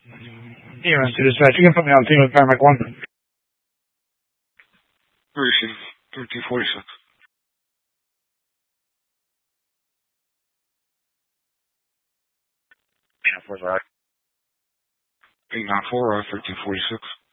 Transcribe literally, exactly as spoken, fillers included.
Here, Mister Dispatch, you can put me on team with Paramedic one. Receive thirteen forty-six. eight nine four, right? eight nine four, uh, thirteen forty-six.